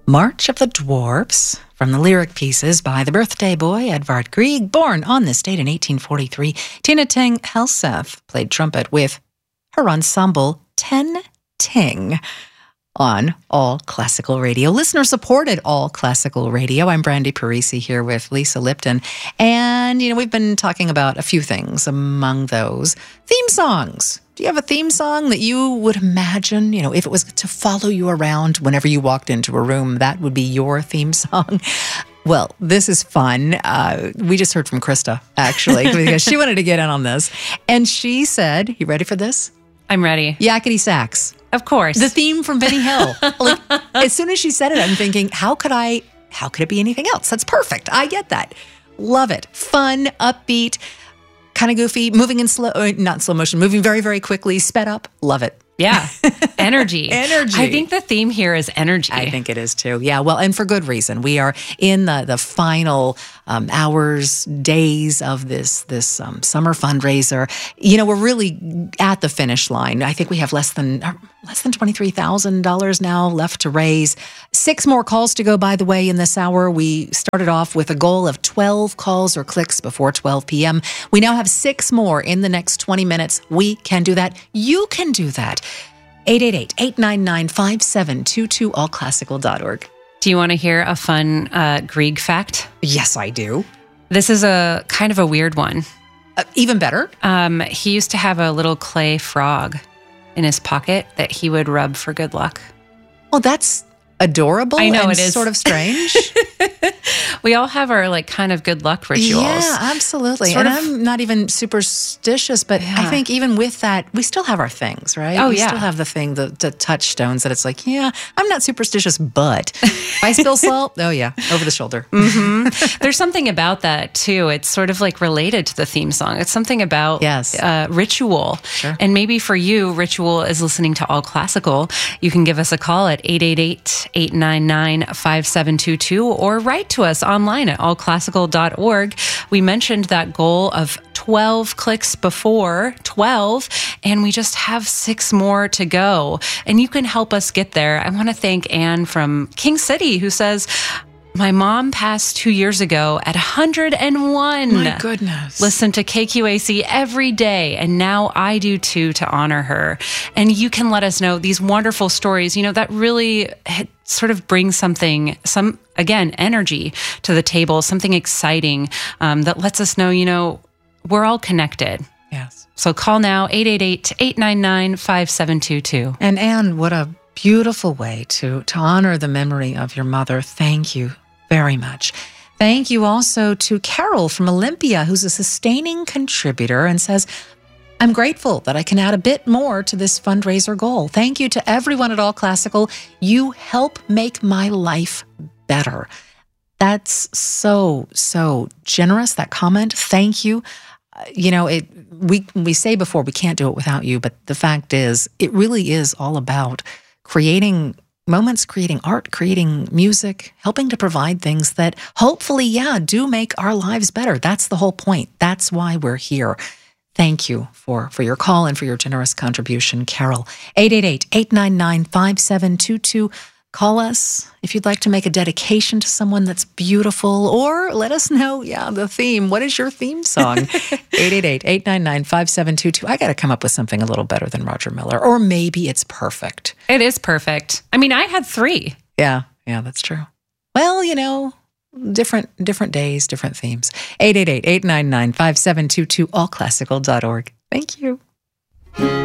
March of the Dwarfs, from the lyric pieces by the birthday boy Edvard Grieg, born on this date in 1843. Tina Ting Helseth played trumpet with her ensemble Ten Ting on All Classical Radio. Listener-supported All Classical Radio. I'm Brandy Parisi here with Lisa Lipton. And, we've been talking about a few things, among those theme songs. Do you have a theme song that you would imagine, if it was to follow you around whenever you walked into a room, that would be your theme song? Well, this is fun. We just heard from Krista, actually, because she wanted to get in on this. And she said, you ready for this? I'm ready. Yakety sax. Of course. The theme from Benny Hill. As soon as she said it, I'm thinking, how could it be anything else? That's perfect. I get that. Love it. Fun, upbeat, kind of goofy, moving in not slow motion, moving very, very quickly, sped up. Love it. Yeah. Energy. Energy. I think the theme here is energy. I think it is too. Yeah. Well, and for good reason. We are in the final hours, days of this summer fundraiser. We're really at the finish line. I think we have less than $23,000 now left to raise. 6 more calls to go, by the way, in this hour. We started off with a goal of 12 calls or clicks before 12 p.m. We now have 6 more in the next 20 minutes. We can do that. You can do that. 888-899-5722, allclassical.org. Do you want to hear a fun Grieg fact? Yes, I do. This is a kind of a weird one. Even better. He used to have a little clay frog in his pocket that he would rub for good luck. Well, that's adorable. I know, and it is sort of strange. We all have our kind of good luck rituals. Yeah, absolutely. I'm not even superstitious, but I think even with that, we still have our things, right? Oh, we yeah. still have the thing, the touchstones that it's like, yeah, I'm not superstitious, but if I spill salt, oh yeah, over the shoulder. Mm-hmm. There's something about that too. It's sort of like related to the theme song. It's something about ritual. Sure. And maybe for you, ritual is listening to All Classical. You can give us a call at 888-899-5722 or write to us online at allclassical.org. We mentioned that goal of 12 clicks before 12, and we just have 6 more to go. And you can help us get there. I want to thank Anne from King City, who says, my mom passed 2 years ago at 101. My goodness. Listen to KQAC every day, and now I do too, to honor her. And you can let us know these wonderful stories, that really sort of brings energy to the table, something exciting that lets us know, we're all connected. Yes. So call now, 888-899-5722. And Anne, what a beautiful way to honor the memory of your mother. Thank you very much. Thank you also to Carol from Olympia, who's a sustaining contributor and says, I'm grateful that I can add a bit more to this fundraiser goal. Thank you to everyone at All Classical. You help make my life better. That's so generous, that comment. Thank you. We say before we can't do it without you, but the fact is, it really is all about creating moments, creating art, creating music, helping to provide things that hopefully, do make our lives better. That's the whole point. That's why we're here. Thank you for your call and for your generous contribution, Carol. 888-899-5722. Call us if you'd like to make a dedication to someone that's beautiful, or let us know, the theme. What is your theme song? 888-899-5722. I got to come up with something a little better than Roger Miller, or maybe it's perfect. It is perfect. I mean, I had 3. Yeah, that's true. Well, different days, different themes. 888-899-5722, allclassical.org. Thank you.